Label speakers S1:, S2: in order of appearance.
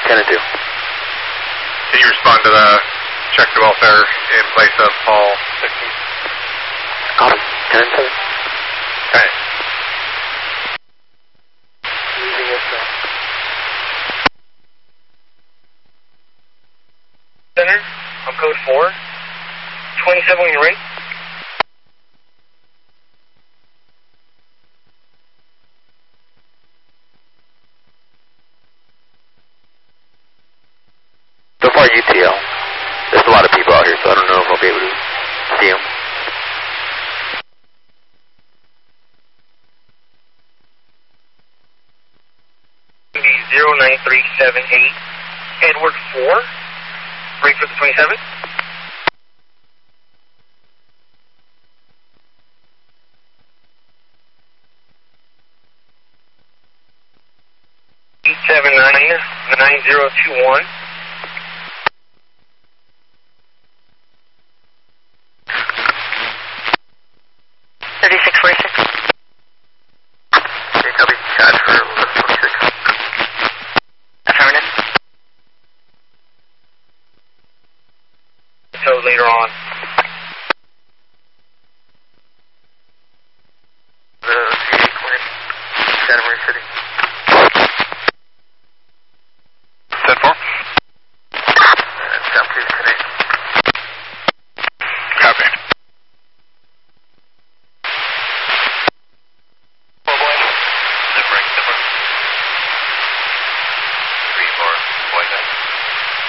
S1: 10 and 2.
S2: Can you respond to the check the welfare in place of Paul 16?
S1: Copy. 10 and 7.
S2: Okay.
S3: Center, on code 4. 27 when you're ready.
S1: So far UTL. There's a lot of people out here, so I don't know if I'll be able to see them.
S3: Be 09378, Edward 4, break for the 27. Eight 7 9 9021.